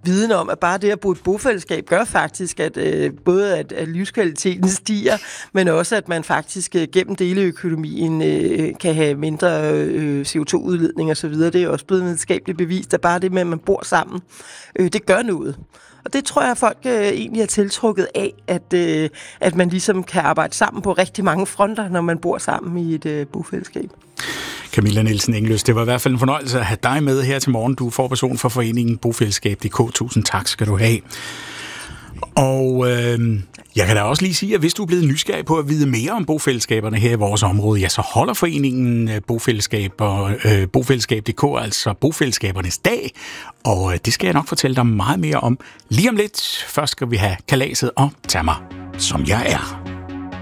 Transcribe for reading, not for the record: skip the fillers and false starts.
viden om, at bare det at bo i et bofællesskab gør faktisk, at både at livskvaliteten stiger, men også at man faktisk gennem deleøkonomien kan have mindre CO2-udledning og så videre. Det er også blevet videnskabeligt bevist, at bare det med, at man bor sammen, det gør noget. Og det tror jeg, at folk egentlig er tiltrukket af, at man ligesom kan arbejde sammen på rigtig mange fronter, når man bor sammen i et bofællesskab. Camilla Nielsen Engløs, det var i hvert fald en fornøjelse at have dig med her til morgen. Du er forperson for foreningen Bofællesskab.dk. Tusind tak skal du have. Og jeg kan da også lige sige, at hvis du er blevet nysgerrig på at vide mere om bofællesskaberne her i vores område, ja, så holder foreningen Bofællesskab.dk, altså Bofællesskabernes Dag. Og det skal jeg nok fortælle dig meget mere om lige om lidt. Først skal vi have kalaset og tage mig, som jeg er.